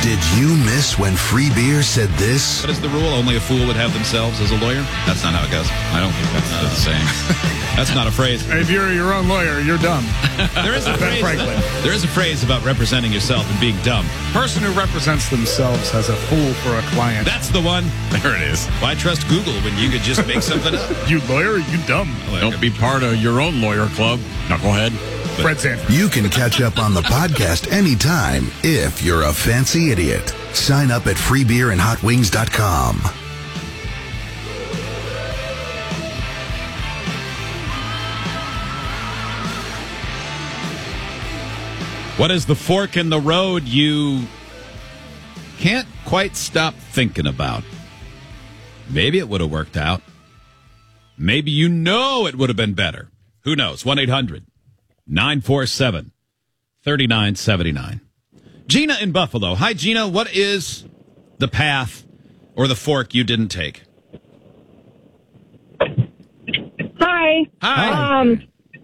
Did you miss when Free Beer said this? What is the rule? Only a fool would have themselves as a lawyer? That's not how it goes. I don't think that's the saying. That's not a phrase. If you're your own lawyer, you're dumb. There is a Ben phrase. Franklin. There is a phrase about representing yourself and being dumb. Person who represents themselves has a fool for a client. That's the one. There it is. Why trust Google when you could just make something up? You lawyer, you dumb. Don't be part of your own lawyer club, knucklehead. Fred Sanford. You can catch up on the podcast anytime if you're a fancy idiot. Sign up at freebeerandhotwings.com. What is the fork in the road you can't quite stop thinking about? Maybe it would have worked out. Maybe you know it would have been better. Who knows? 1-800-947-3979. Gina in Buffalo. Hi, Gina. What is the path or the fork you didn't take? Hi. Hi.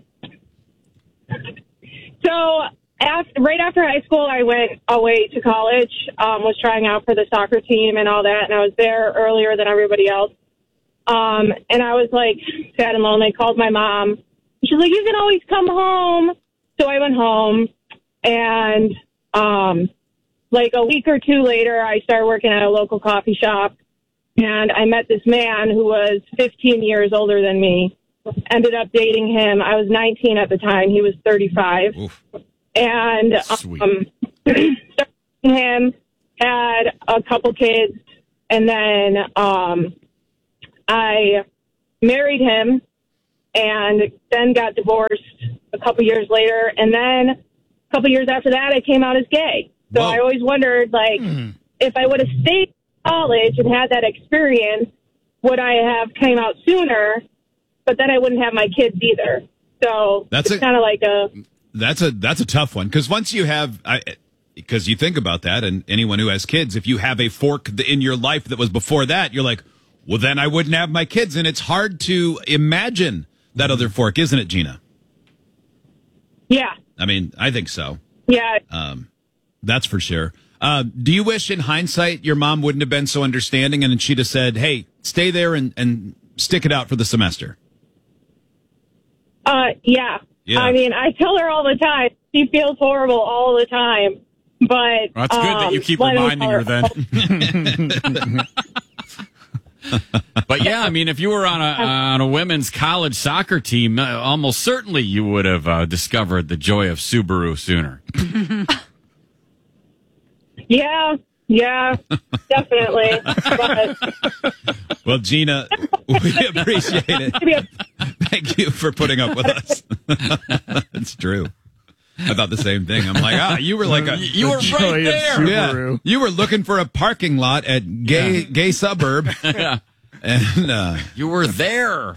Right after high school, I went away to college, was trying out for the soccer team and all that, and I was there earlier than everybody else. And I was, like, sad and lonely. Called my mom. She's like, you can always come home. So I went home, and, like, a week or two later, I started working at a local coffee shop, and I met this man who was 15 years older than me. Ended up dating him. I was 19 at the time. He was 35. Oof. And started dating him, had a couple kids, and then I married him, and then got divorced a couple years later, and then a couple years after that, I came out as gay. So Whoa. I always wondered, like, if I would have stayed in college and had that experience, would I have came out sooner? But then I wouldn't have my kids either. So it's kind of like a... That's a tough one, because once you have, because you think about that, and anyone who has kids, if you have a fork in your life that was before that, you're like, well, then I wouldn't have my kids, and it's hard to imagine that other fork, isn't it, Gina? Yeah. I mean, I think so. Yeah. That's for sure. Do you wish, in hindsight, your mom wouldn't have been so understanding, and she'd have said, "Hey, stay there and stick it out for the semester"? Yeah. I mean, I tell her all the time. She feels horrible all the time. But Well, that's good that you keep reminding her then. But yeah, I mean, if you were on a women's college soccer team, almost certainly you would have discovered the joy of Subaru sooner. Yeah, definitely. But, Well, Gina, we appreciate it. Thank you for putting up with us. It's true. I thought the same thing. I'm like, you were like you were right there. Yeah, you were looking for a parking lot at gay suburb. Yeah. And you were there.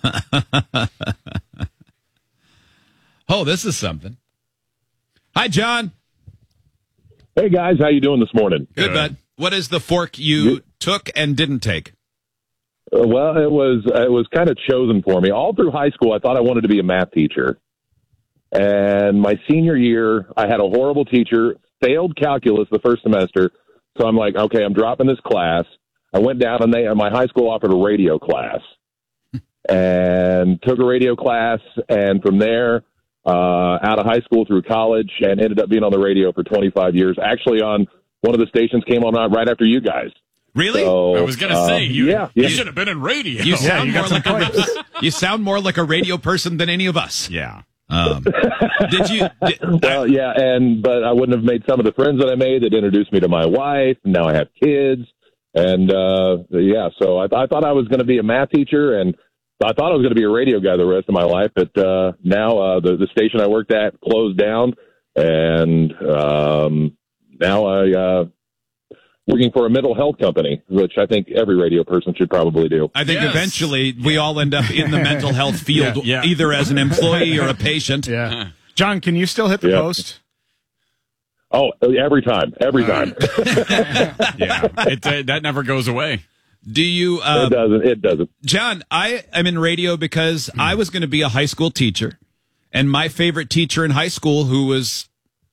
Oh, this is something. Hi, John. Hey, guys. How you doing this morning? Good, bud. What is the fork you took and didn't take? Well, it was kind of chosen for me. All through high school, I thought I wanted to be a math teacher. And my senior year, I had a horrible teacher, failed calculus the first semester. So I'm like, okay, I'm dropping this class. I went down and my high school offered a radio class and took a radio class. And from there, out of high school through college, and ended up being on the radio for 25 years. Actually, on one of the stations came on right after you guys. Really? So, I was going to say, you yeah. should have been in radio. You sound more like a radio person than any of us. Yeah. Did you? Well, yeah, but I wouldn't have made some of the friends that I made that introduced me to my wife. And now I have kids. And, so I thought I was going to be a math teacher, and I thought I was going to be a radio guy the rest of my life. But now the station I worked at closed down, and now I working for a mental health company, which I think every radio person should probably do. I think eventually we all end up in the mental health field, either as an employee or a patient. Yeah. John, can you still hit the post? Oh, every time. Yeah, that never goes away. Do you? It doesn't. John, I am in radio because I was going to be a high school teacher, and my favorite teacher in high school, who was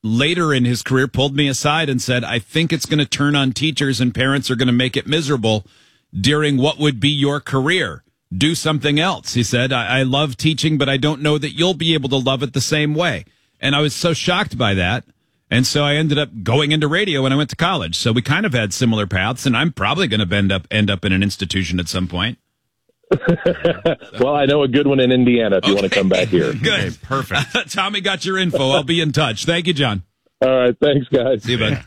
later in his career pulled me aside and said, I think it's going to turn on teachers and parents are going to make it miserable during what would be your career. Do something else. He said, I love teaching, but I don't know that you'll be able to love it the same way. And I was so shocked by that. And so I ended up going into radio when I went to college. So we kind of had similar paths, and I'm probably going to end up in an institution at some point. Well, I know a good one in Indiana if you want to come back here. Good. Okay, perfect. Tommy got your info. I'll be in touch. Thank you, John. All right. Thanks, guys. See you, bud.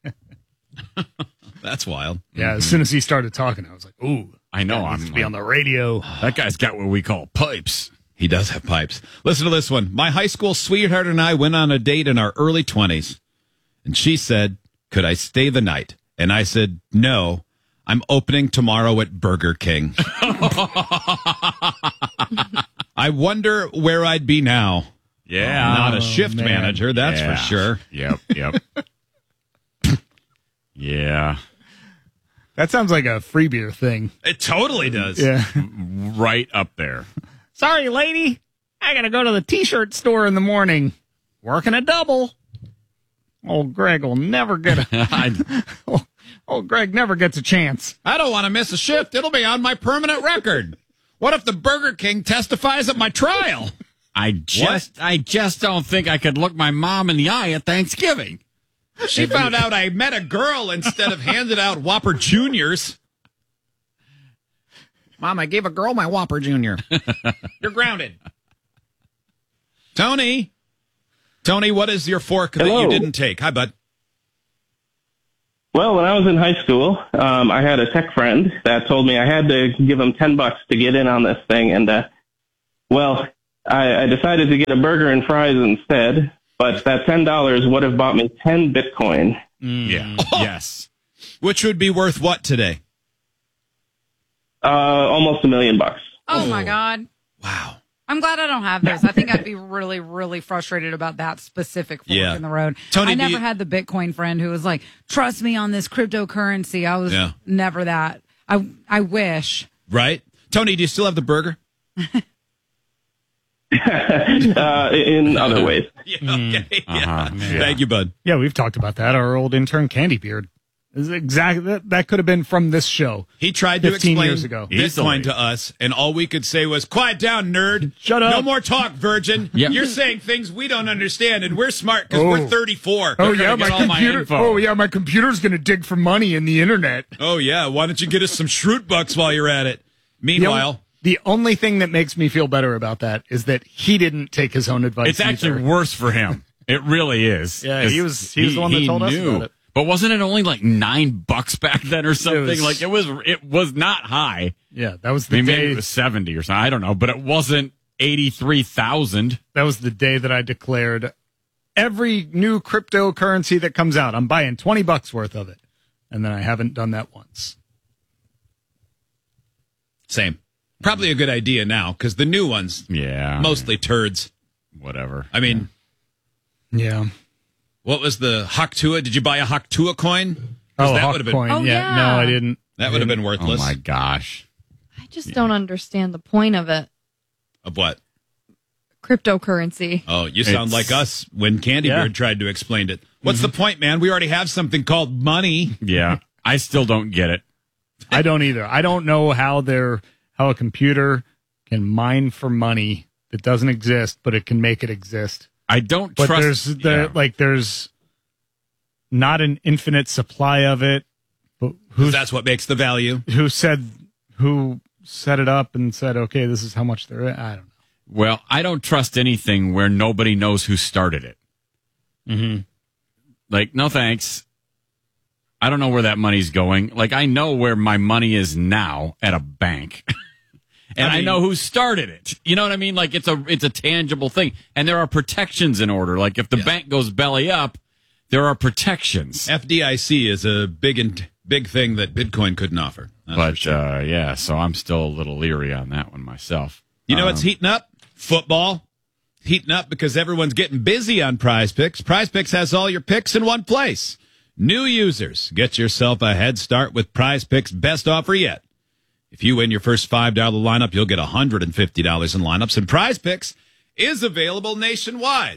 That's wild. Yeah, as soon as he started talking, I was like, ooh, I know. that I'm needs to be on the radio. That guy's got what we call pipes. He does have pipes. Listen to this one. My high school sweetheart and I went on a date in our early 20s. And she said, could I stay the night? And I said, no, I'm opening tomorrow at Burger King. I wonder where I'd be now. Yeah. Not a shift man. manager, that's Yeah. for sure. Yep. Yeah. That sounds like a free beer thing. It totally does. Yeah. Right up there. Sorry, lady. I got to go to the T-shirt store in the morning. Working a double. Old Greg will never get a... Old Greg never gets a chance. I don't want to miss a shift. It'll be on my permanent record. What if the Burger King testifies at my trial? I just don't think I could look my mom in the eye at Thanksgiving. She found out I met a girl instead of handed out Whopper Juniors. Mom, I gave a girl my Whopper Junior. You're grounded. Tony, what is your fork that Hello. you didn't take? Hi, bud. Well, when I was in high school, I had a tech friend that told me I had to give him $10 to get in on this thing. And, I decided to get a burger and fries instead. But that $10 would have bought me 10 Bitcoin. Yeah. Yes. Which would be worth what today? Almost $1 million. Oh, my God. Wow. I'm glad I don't have those. I think I'd be really, really frustrated about that specific fork Yeah. in the road. Tony, I do never you- had the Bitcoin friend who was like, trust me on this cryptocurrency. I was Yeah. never that. I wish. Right? Tony, do you still have the burger? In other ways. Yeah, okay. Uh-huh. Yeah. Thank you, bud. Yeah, we've talked about that. Our old intern Candy Beard. Is exactly that could have been from this show. He tried to 15 explain years ago. Bitcoin Easily. to us, and all we could say was, quiet down, nerd. Shut up. No more talk, virgin. Yep. You're saying things we don't understand, and we're smart because Oh. we're 34. Oh gonna yeah, get my all my computer. info. Oh yeah, my computer's gonna dig for money in the internet. Oh, yeah. Why don't you get us some Shroot Bucks while you're at it? Meanwhile, The only thing that makes me feel better about that is that he didn't take his own advice. It's actually either. worse for him. It really is. Yeah, he was the one that told us about it. But wasn't it only like $9 back then or something? was- It was not high. Yeah, that was I the mean, day. maybe it was 70 or something. I don't know, but it wasn't 83,000. That was the day that I declared every new cryptocurrency that comes out, I'm buying $20 worth of it, and then I haven't done that once. same. Probably a good idea now because the new ones, Yeah. mostly turds. Whatever. I mean, Yeah. what was the Haktua? Did you buy a Haktua coin? 'Cause Oh, that Hawk would have been coin. Oh, yeah. yeah. No, I didn't. that would have been Oh worthless. my gosh. I just don't understand the point of it. Of what? Cryptocurrency. Oh, you sound It's- like us when Candy Yeah. Beard tried to explain it. What's the point, man? We already have something called money. Yeah. I still don't get it. I don't either. I don't know how a computer can mine for money that doesn't exist, but it can make it exist. I don't But trust. there's not an infinite supply of it. But 'Cause that's what makes the value. who set it up and said, okay, this is how much there is? I don't know. Well, I don't trust anything where nobody knows who started it. Mm-hmm. Like, no thanks. I don't know where that money's going. Like, I know where my money is now at a bank. And I know who started it. You know what I mean? Like, it's a tangible thing. And there are protections in order. Like, if the bank goes belly up, there are protections. FDIC is a big thing that Bitcoin couldn't offer. That's for But, sure. yeah, so I'm still a little leery on that one myself. You know what's heating up? Football. Heating up because everyone's getting busy on Prize Picks. Prize Picks has all your picks in one place. New users, get yourself a head start with Prize Picks' best offer yet. If you win your first $5 lineup, you'll get $150 in lineups, and Prize Picks is available nationwide.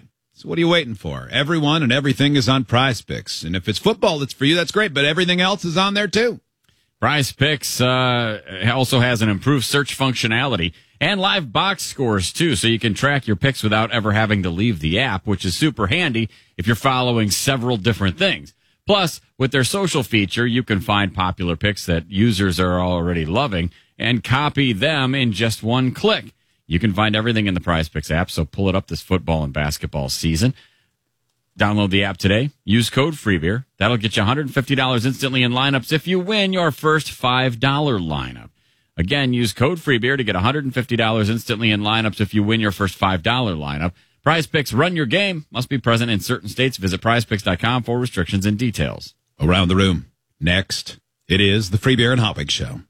So what are you waiting for? Everyone and everything is on Prize Picks. And if it's football that's for you, that's great, but everything else is on there too. Prize Picks also has an improved search functionality and live box scores too, so you can track your picks without ever having to leave the app, which is super handy if you're following several different things. Plus, with their social feature, you can find popular picks that users are already loving and copy them in just one click. You can find everything in the Prize Picks app, so pull it up this football and basketball season. Download the app today. Use code FREEBEER. That'll get you $150 instantly in lineups if you win your first $5 lineup. Again, use code FREEBEER to get $150 instantly in lineups if you win your first $5 lineup. Prize Picks, run your game. Must be present in certain states. Visit prizepicks.com for restrictions and details. Around the room. Next, it is the Free Beer and Hot Wings Show.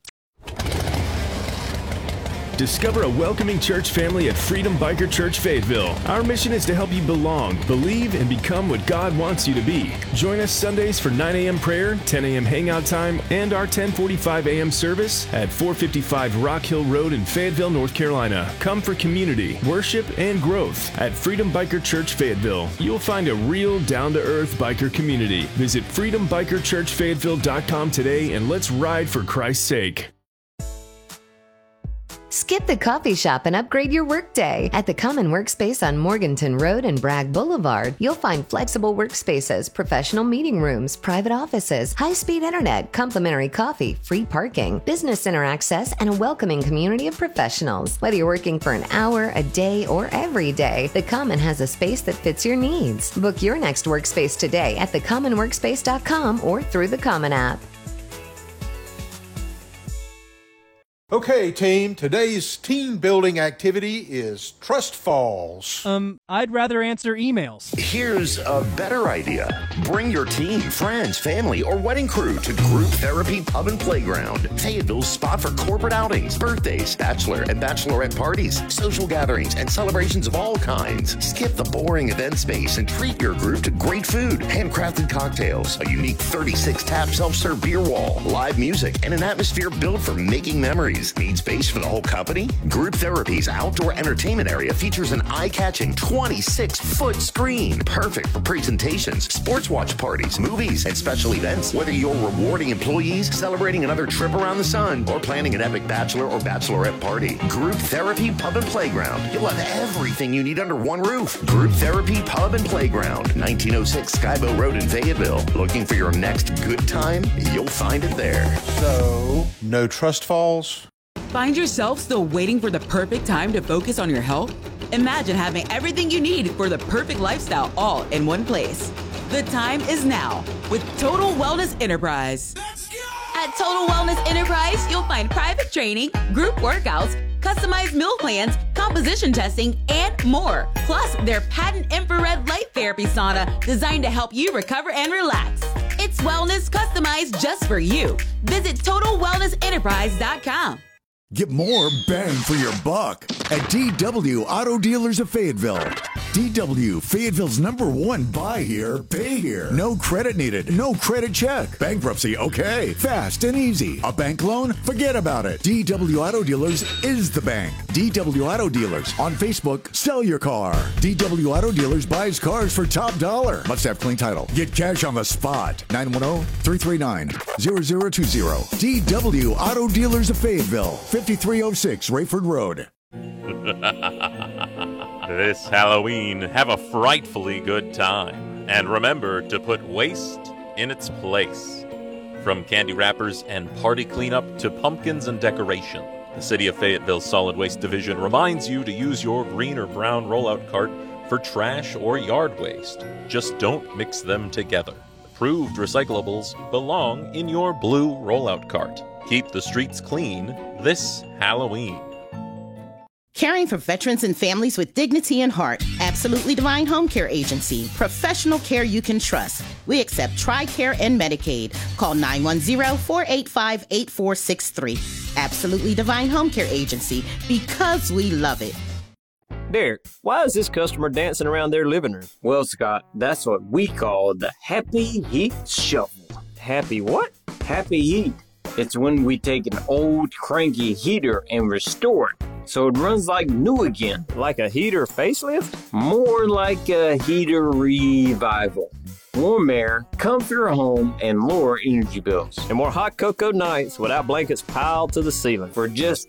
Discover a welcoming church family at Freedom Biker Church Fayetteville. Our mission is to help you belong, believe, and become what God wants you to be. Join us Sundays for 9 a.m. prayer, 10 a.m. hangout time, and our 10:45 a.m. service at 455 Rock Hill Road in Fayetteville, North Carolina. Come for community, worship, and growth at Freedom Biker Church Fayetteville. You'll find a real down-to-earth biker community. Visit freedombikerchurchfayetteville.com today and let's ride for Christ's sake. Skip the coffee shop and upgrade your workday. At the Common Workspace on Morganton Road and Bragg Boulevard, you'll find flexible workspaces, professional meeting rooms, private offices, high-speed internet, complimentary coffee, free parking, business center access, and a welcoming community of professionals. Whether you're working for an hour, a day, or every day, the Common has a space that fits your needs. Book your next workspace today at thecommonworkspace.com or through the Common app. Okay, team, today's team building activity is Trust Falls. I'd rather answer emails. Here's a better idea. Bring your team, friends, family, or wedding crew to Group Therapy Pub and Playground, Fayetteville's spot for corporate outings, birthdays, bachelor and bachelorette parties, social gatherings, and celebrations of all kinds. Skip the boring event space and treat your group to great food, handcrafted cocktails, a unique 36-tap self-serve beer wall, live music, and an atmosphere built for making memories. Need space for the whole company? Group Therapy's outdoor entertainment area features an eye-catching 26-foot screen, perfect for presentations, sports watch parties, movies, and special events. Whether you're rewarding employees, celebrating another trip around the sun, or planning an epic bachelor or bachelorette party, Group Therapy Pub and Playground. You'll have everything you need under one roof. Group Therapy Pub and Playground, 1906 Skybow Road in Fayetteville. Looking for your next good time? You'll find it there. So, no Trust Falls? Find yourself still waiting for the perfect time to focus on your health? Imagine having everything you need for the perfect lifestyle all in one place. The time is now with Total Wellness Enterprise. At Total Wellness Enterprise, you'll find private training, group workouts, customized meal plans, composition testing, and more. Plus, their patent infrared light therapy sauna designed to help you recover and relax. It's wellness customized just for you. Visit TotalWellnessEnterprise.com. Get more bang for your buck at DW Auto Dealers of Fayetteville. DW, Fayetteville's #1 buy here, pay here. No credit needed, no credit check. Bankruptcy, okay. Fast and easy. A bank loan? Forget about it. DW Auto Dealers is the bank. DW Auto Dealers. On Facebook, sell your car. DW Auto Dealers buys cars for top dollar. Must have clean title. Get cash on the spot. 910-339-0020. DW Auto Dealers of Fayetteville. 5306 Rayford Road. This Halloween, have a frightfully good time. And remember to put waste in its place. From candy wrappers and party cleanup to pumpkins and decoration, the City of Fayetteville's Solid Waste Division reminds you to use your green or brown rollout cart for trash or yard waste. Just don't mix them together. Approved recyclables belong in your blue rollout cart. Keep the streets clean this Halloween. Caring for veterans and families with dignity and heart. Absolutely Divine Home Care Agency. Professional care you can trust. We accept TRICARE and Medicaid. Call 910-485-8463. Absolutely Divine Home Care Agency, because we love it. Derek, why is this customer dancing around their living room? Well, Scott, that's what we call the Happy Heat Shuffle. Happy what? Happy Heat. It's when we take an old cranky heater and restore it. so it runs like new again. Like a heater facelift? More like a heater revival. Warm air, comfier home, and lower energy bills. And more hot cocoa nights without blankets piled to the ceiling. For just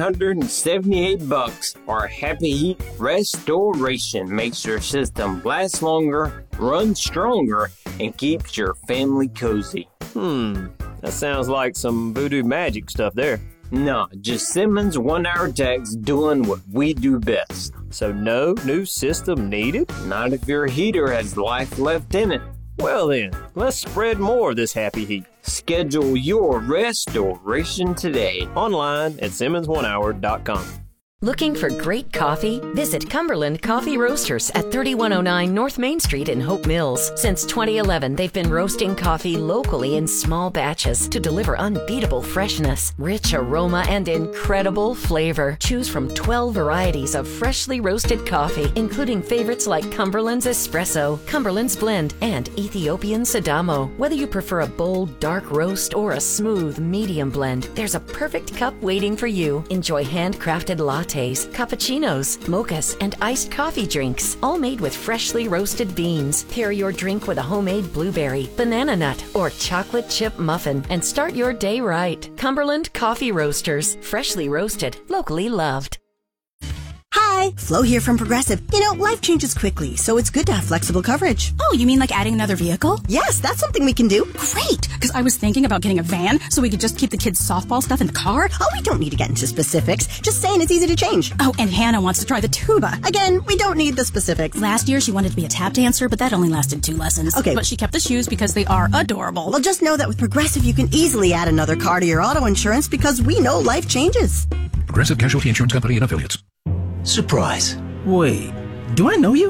$178, our Happy Heat Restoration makes your system last longer, run stronger, and keeps your family cozy. That sounds like some voodoo magic stuff there. No, just Simmons 1-hour techs doing what we do best. So no new system needed? Not if your heater has life left in it. Well then, let's spread more of this happy heat. Schedule your restoration today. Online at SimmonsOneHour.com. Looking for great coffee? Visit Cumberland Coffee Roasters at 3109 North Main Street in Hope Mills. Since 2011, they've been roasting coffee locally in small batches to deliver unbeatable freshness, rich aroma, and incredible flavor. Choose from 12 varieties of freshly roasted coffee, including favorites like Cumberland's Espresso, Cumberland's Blend, and Ethiopian Sidamo. Whether you prefer a bold, dark roast or a smooth, medium blend, there's a perfect cup waiting for you. Enjoy handcrafted lattes, cappuccinos, mochas, and iced coffee drinks, all made with freshly roasted beans. Pair your drink with a homemade blueberry, banana nut, or chocolate chip muffin and start your day right. Cumberland Coffee Roasters, freshly roasted, locally loved. Hi, Flo here from Progressive. You know, life changes quickly, so it's good to have flexible coverage. Oh, you mean like adding another vehicle? Yes, that's something we can do. Great, because I was thinking about getting a van so we could just keep the kids' softball stuff in the car. Oh, we don't need to get into specifics. Just saying it's easy to change. Oh, and Hannah wants to try the tuba. Again, we don't need the specifics. Last year, she wanted to be a tap dancer, but that only lasted 2 lessons. Okay. But she kept the shoes because they are adorable. Well, just know that with Progressive, you can easily add another car to your auto insurance because we know life changes. Progressive Casualty Insurance Company and Affiliates. Surprise. Wait, do I know you?